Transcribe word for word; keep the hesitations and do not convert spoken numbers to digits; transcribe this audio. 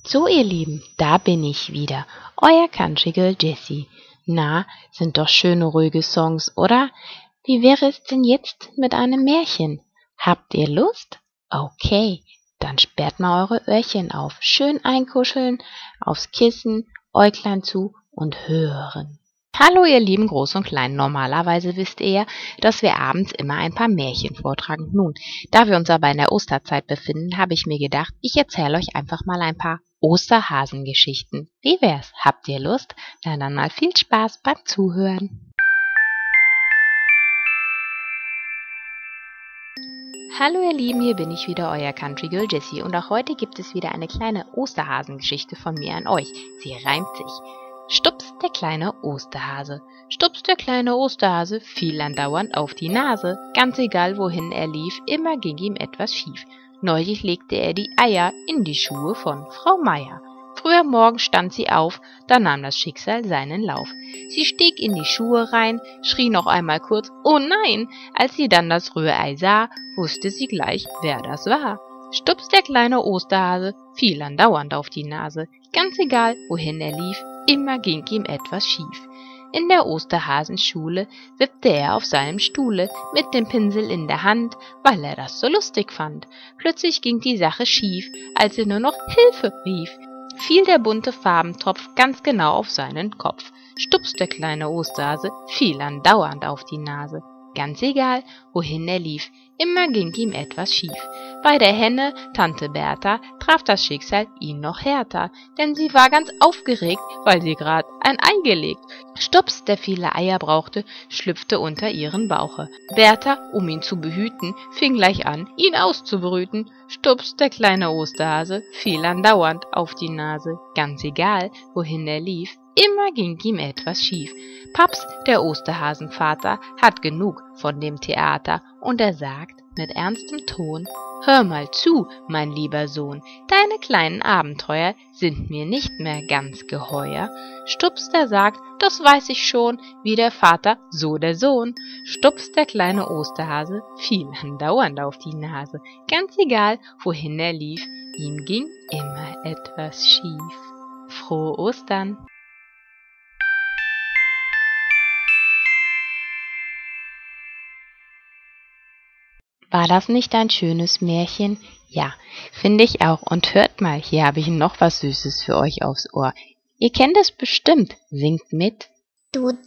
So, ihr Lieben, da bin ich wieder, euer Country Girl Jessie. Na, sind doch schöne, ruhige Songs, oder? Wie wäre es denn jetzt mit einem Märchen? Habt ihr Lust? Okay, dann sperrt mal eure Öhrchen auf, schön einkuscheln, aufs Kissen, Äuglein zu und hören. Hallo ihr lieben Groß und Klein, normalerweise wisst ihr ja, dass wir abends immer ein paar Märchen vortragen. Nun, da wir uns aber in der Osterzeit befinden, habe ich mir gedacht, ich erzähle euch einfach mal ein paar Osterhasengeschichten. Wie wär's? Habt ihr Lust? Na dann mal viel Spaß beim Zuhören. Hallo ihr Lieben, hier bin ich wieder, euer Country Girl Jessie, und auch heute gibt es wieder eine kleine Osterhasengeschichte von mir an euch. Sie reimt sich. Stups, der kleine Osterhase. Stups, der kleine Osterhase fiel andauernd auf die Nase. Ganz egal, wohin er lief, immer ging ihm etwas schief. Neulich legte er die Eier in die Schuhe von Frau Meier. Früh am Morgen stand sie auf, da nahm das Schicksal seinen Lauf. Sie stieg in die Schuhe rein, schrie noch einmal kurz, oh nein! Als sie dann das Rührei sah, wusste sie gleich, wer das war. Stups, der kleine Osterhase fiel andauernd auf die Nase. Ganz egal, wohin er lief, immer ging ihm etwas schief. In der Osterhasenschule wippte er auf seinem Stuhle mit dem Pinsel in der Hand, weil er das so lustig fand. Plötzlich ging die Sache schief, als er nur noch Hilfe rief. Fiel der bunte Farbentopf ganz genau auf seinen Kopf. Stups, der kleine Osterhase fiel andauernd auf die Nase. Ganz egal, wohin er lief, immer ging ihm etwas schief. Bei der Henne, Tante Bertha, traf das Schicksal ihn noch härter, denn sie war ganz aufgeregt, weil sie grad ein Ei gelegt. Stups, der viele Eier brauchte, schlüpfte unter ihren Bauche. Bertha, um ihn zu behüten, fing gleich an, ihn auszubrüten. Stups, der kleine Osterhase, fiel andauernd auf die Nase. Ganz egal, wohin er lief, immer ging ihm etwas schief. Paps, der Osterhasenvater, hat genug von dem Theater, und er sagt mit ernstem Ton: Hör mal zu, mein lieber Sohn, deine kleinen Abenteuer sind mir nicht mehr ganz geheuer. Stups, der sagt, das weiß ich schon, wie der Vater, so der Sohn. Stups, der kleine Osterhase, fiel andauernd auf die Nase. Ganz egal, wohin er lief, ihm ging immer etwas schief. Frohe Ostern! War das nicht ein schönes Märchen? Ja, finde ich auch. Und hört mal, hier habe ich noch was Süßes für euch aufs Ohr. Ihr kennt es bestimmt. Singt mit. Du